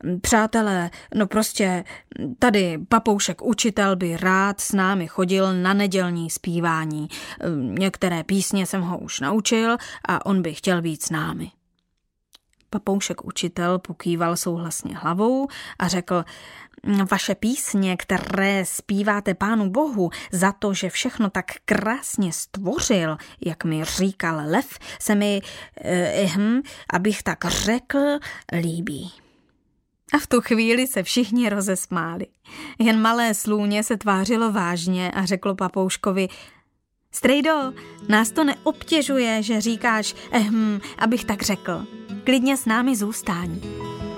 Přátelé, no prostě tady papoušek učitel by rád s námi chodil na nedělní zpívání. Některé písně jsem ho už naučil a on by chtěl být s námi. Papoušek učitel pokýval souhlasně hlavou a řekl: vaše písně, které zpíváte Pánu Bohu za to, že všechno tak krásně stvořil, jak mi říkal Lev, se mi, abych tak řekl, líbí. A v tu chvíli se všichni rozesmáli. Jen malé slůně se tvářilo vážně a řeklo papouškovi: strejdo, nás to neobtěžuje, že říkáš, abych tak řekl. Klidně s námi zůstaň.